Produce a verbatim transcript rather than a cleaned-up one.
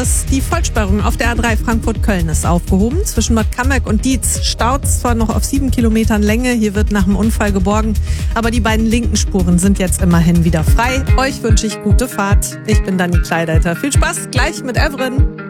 Die Vollsperrung auf der A drei Frankfurt-Köln ist aufgehoben. Zwischen Bad Camberg und Dietz staut es zwar noch auf sieben Kilometern Länge. Hier wird nach dem Unfall geborgen. Aber die beiden linken Spuren sind jetzt immerhin wieder frei. Euch wünsche ich gute Fahrt. Ich bin Dani Kleideiter. Viel Spaß gleich mit Evren.